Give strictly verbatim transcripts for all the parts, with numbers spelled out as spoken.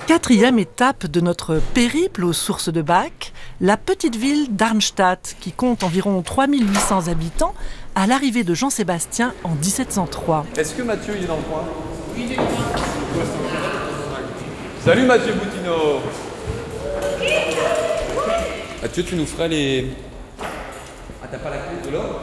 Quatrième étape de notre périple aux sources de Bach, la petite ville d'Arnstadt, qui compte environ trois mille huit cents habitants, à l'arrivée de Jean-Sébastien en dix-sept cent trois. Est-ce que Mathieu il est dans le coin? Oui, il est dans le coin. Salut Mathieu Boutino. Mathieu, tu nous ferais les... Ah, t'as pas la clé de l'or?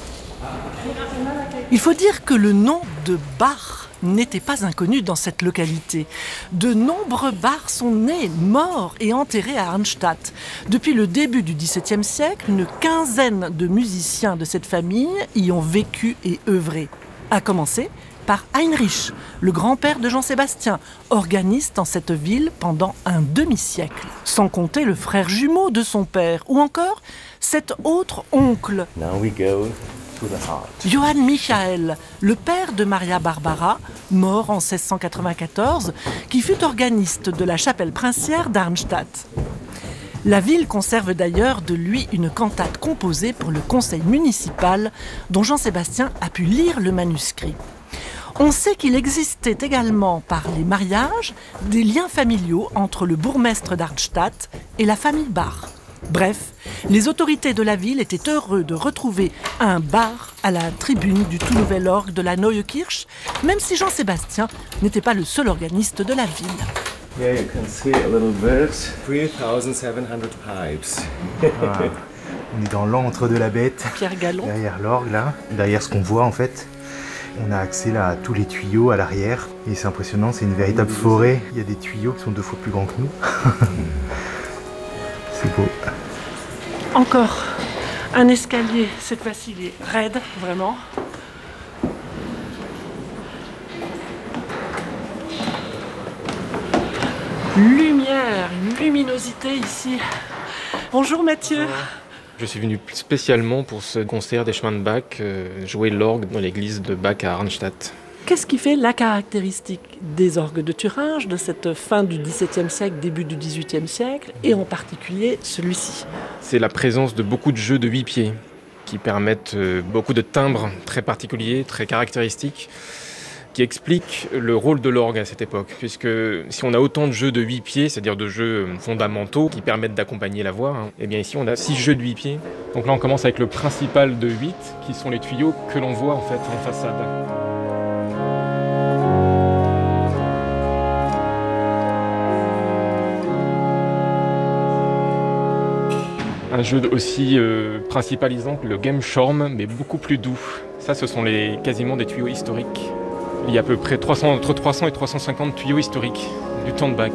Il faut dire que le nom de Bach n'était pas inconnu dans cette localité. De nombreux Bach sont nés, morts et enterrés à Arnstadt. Depuis le début du dix-septième siècle, une quinzaine de musiciens de cette famille y ont vécu et œuvré. À commencer par Heinrich, le grand-père de Jean-Sébastien, organiste en cette ville pendant un demi-siècle. Sans compter le frère jumeau de son père, ou encore cet autre oncle. Now we go. Johann Michael, le père de Maria Barbara, mort en seize cent quatre-vingt-quatorze, qui fut organiste de la chapelle princière d'Arnstadt. La ville conserve d'ailleurs de lui une cantate composée pour le conseil municipal dont Jean-Sébastien a pu lire le manuscrit. On sait qu'il existait également par les mariages des liens familiaux entre le bourgmestre d'Arnstadt et la famille Bach. Bref, les autorités de la ville étaient heureux de retrouver un bar à la tribune du tout nouvel orgue de la Neue Kirche, même si Jean-Sébastien n'était pas le seul organiste de la ville. Here you can see a little bit. three thousand seven hundred pipes. Ah, on est dans l'antre de la bête. Pierre Gallon. Derrière l'orgue, là, derrière ce qu'on voit en fait. On a accès là à tous les tuyaux à l'arrière. Et c'est impressionnant, c'est une véritable forêt. Il y a des tuyaux qui sont deux fois plus grands que nous. C'est beau. Encore un escalier, cette fois-ci il est raide, vraiment. Lumière, une luminosité ici. Bonjour Mathieu. Je suis venu spécialement pour ce concert des chemins de Bach, euh, jouer l'orgue dans l'église de Bach à Arnstadt. Qu'est-ce qui fait la caractéristique des orgues de Thuringe de cette fin du dix-septième siècle, début du dix-huitième siècle, et en particulier celui-ci? C'est la présence de beaucoup de jeux de huit pieds qui permettent euh, beaucoup de timbres très particuliers, très caractéristiques, qui expliquent le rôle de l'orgue à cette époque. Puisque si on a autant de jeux de huit pieds, c'est-à-dire de jeux fondamentaux qui permettent d'accompagner la voix, hein, et bien ici on a six jeux de huit pieds. Donc là on commence avec le principal de huit, qui sont les tuyaux que l'on voit en fait en façade. Un jeu aussi euh, principalisant que le Gemschorm, mais beaucoup plus doux. Ça, ce sont les, quasiment des tuyaux historiques. Il y a à peu près trois cents, entre trois cents et trois cent cinquante tuyaux historiques du temps de Bach.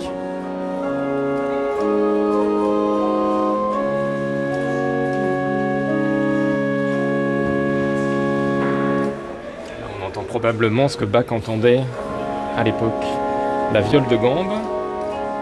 Là, on entend probablement ce que Bach entendait à l'époque. La viole de gambe.